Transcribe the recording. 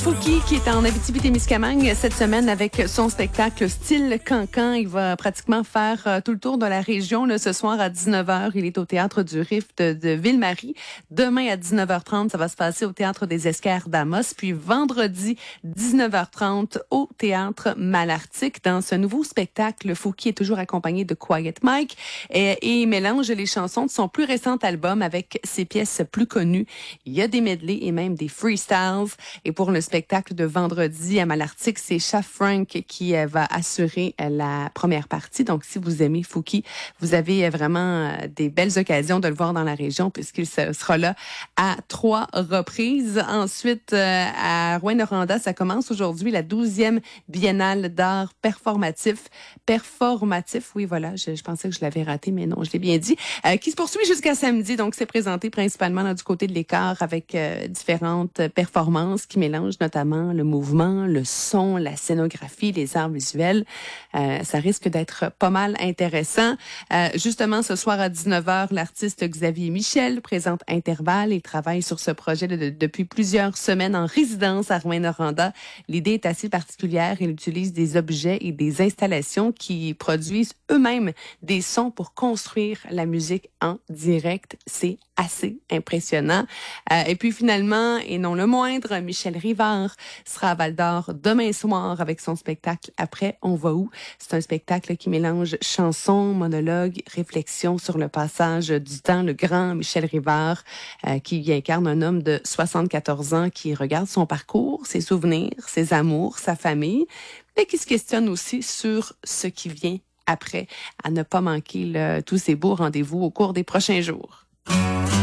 Fouki qui est en Abitibi-Témiscamingue cette semaine avec son spectacle Style Cancan. Il va pratiquement faire tout le tour de la région. Là, ce soir à 19h, il est au Théâtre du Rift de Ville-Marie. Demain à 19h30, ça va se passer au Théâtre des Esquerres d'Amos. Puis vendredi, 19h30, au Théâtre Malartic. Dans ce nouveau spectacle, Fouki est toujours accompagné de Quiet Mike et mélange les chansons de son plus récent album avec ses pièces plus connues. Il y a des medleys et même des freestyles. Et pour le spectacle de vendredi à Malartic, c'est Chef Frank qui va assurer la première partie. Donc, si vous aimez Fouki, vous avez vraiment des belles occasions de le voir dans la région puisqu'il sera là à 3 reprises. Ensuite, à Rouyn-Noranda, ça commence aujourd'hui la 12e Biennale d'art performatif. Oui, voilà, je pensais que je l'avais raté, mais non, je l'ai bien dit. Qui se poursuit jusqu'à samedi. Donc, c'est présenté principalement là, du côté de l'écart avec différentes performances qui mélangent notamment le mouvement, le son, la scénographie, les arts visuels. Ça risque d'être pas mal intéressant. Justement, ce soir à 19h, l'artiste Xavier Michel présente Intervalle et travaille sur ce projet depuis plusieurs semaines en résidence à Rouyn-Noranda. L'idée est assez particulière. Il utilise des objets et des installations qui produisent eux-mêmes des sons pour construire la musique en direct. C'est assez impressionnant. Et puis finalement, et non le moindre, Michel Rivard sera à Val-d'Or demain soir avec son spectacle Après, on va où? C'est un spectacle qui mélange chansons, monologues, réflexions sur le passage du temps. Le grand Michel Rivard qui incarne un homme de 74 ans qui regarde son parcours, ses souvenirs, ses amours, sa famille, mais qui se questionne aussi sur ce qui vient après, à ne pas manquer tous ces beaux rendez-vous au cours des prochains jours.